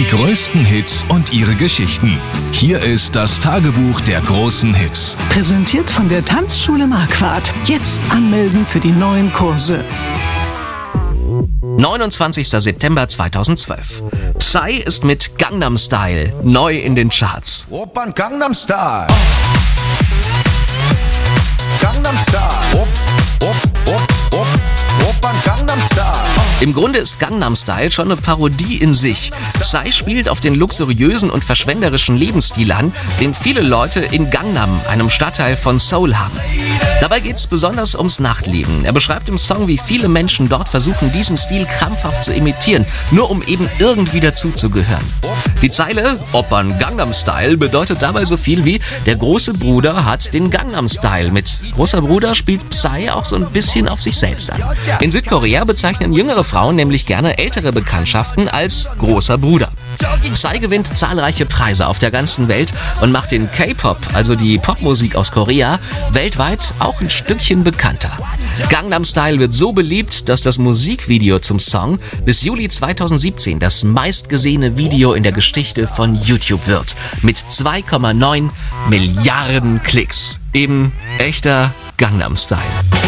größten Hits und ihre Geschichten. Hier ist das Tagebuch der großen Hits. Präsentiert von der Tanzschule Marquardt. Jetzt anmelden für die neuen Kurse. 29. September 2012. Psy ist mit Gangnam Style neu in den Charts. Oppan Gangnam Style. Gangnam Style. Oppan Gangnam Style. Im Grunde ist Gangnam Style schon eine Parodie in sich. Psy spielt auf den luxuriösen und verschwenderischen Lebensstil an, den viele Leute in Gangnam, einem Stadtteil von Seoul, haben. Dabei geht es besonders ums Nachtleben. Er beschreibt im Song, wie viele Menschen dort versuchen, diesen Stil krampfhaft zu imitieren, nur um eben irgendwie dazuzugehören. Die Zeile Oppan Gangnam Style bedeutet dabei so viel wie: Der große Bruder hat den Gangnam Style. Mit großer Bruder spielt Psy auch so ein bisschen auf sich selbst an. In Südkorea bezeichnen jüngere Frauen nämlich gerne ältere Bekanntschaften als großer Bruder. Psy gewinnt zahlreiche Preise auf der ganzen Welt und macht den K-Pop, also die Popmusik aus Korea, weltweit auch ein Stückchen bekannter. Gangnam Style wird so beliebt, dass das Musikvideo zum Song bis Juli 2017 das meistgesehene Video in der Geschichte von YouTube wird. Mit 2,9 Milliarden Klicks. Eben echter Gangnam Style.